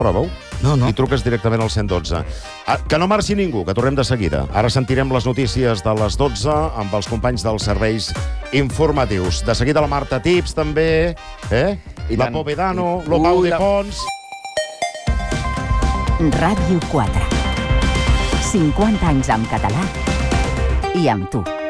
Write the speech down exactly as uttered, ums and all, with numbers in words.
Prova-ho. No, no. I truques directament al cent i dotze. Ah, que no marxi ningú, que tornem de seguida. Ara sentirem les notícies de les dotze amb els companys dels serveis informatius. De seguida la Marta Tips, també. Eh? I la Povedano, lo Pau de Pons. Ràdio quatre. cinquanta anys en català i amb tu.